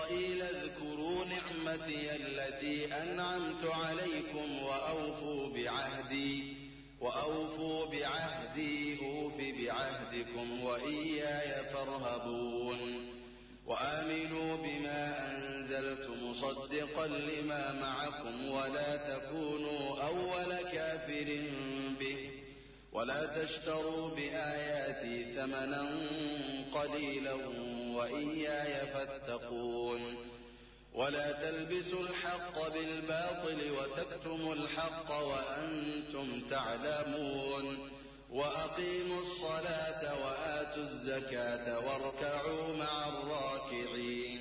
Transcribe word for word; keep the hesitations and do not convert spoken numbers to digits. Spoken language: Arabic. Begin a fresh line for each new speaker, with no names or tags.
إسرائيل اذكروا نعمتي التي أنعمت عليكم وأوفوا بعهدي وأوفوا بعهدي أوف بعهدكم وإياي فارهبون وآمنوا بما أنزلت مصدقا لما معكم ولا تكونوا أول كافر به ولا تشتروا بآياتي ثمنا قليلا وإياي فاتقون ولا تلبسوا الحق بالباطل وتكتموا الحق وأنتم تعلمون وأقيموا الصلاة وآتوا الزكاة واركعوا مع الراكعين